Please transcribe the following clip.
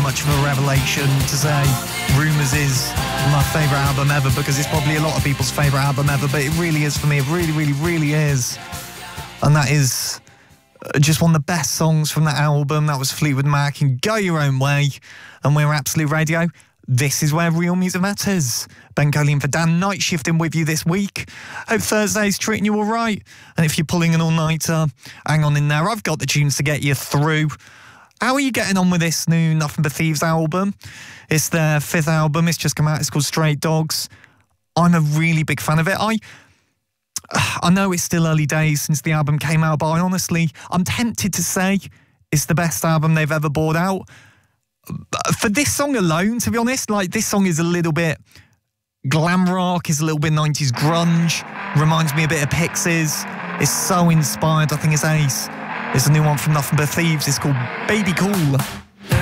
much of a revelation to say Rumours is my favourite album ever, because it's probably a lot of people's favourite album ever, but it really is for me. It really, really, really is. And that is just one of the best songs from that album. That was Fleetwood Mac and Go Your Own Way. And we're Absolute Radio. This is where real music matters. Ben Colleen for Dan, night shifting with you this week. Hope Thursday's treating you all right. And if you're pulling an all-nighter, hang on in there. I've got the tunes to get you through. How are you getting on with this new Nothing But Thieves album? It's their 5th album. It's just come out. It's called Straight Dogs. I'm a really big fan of it. I know it's still early days since the album came out, but I'm tempted to say it's the best album they've ever brought out. For this song alone, to be honest, like, this song is a little bit glam rock, is a little bit 90s grunge, reminds me a bit of Pixies. It's so inspired. I think it's ace. It's a new one from Nothing But Thieves. It's called Baby Cool.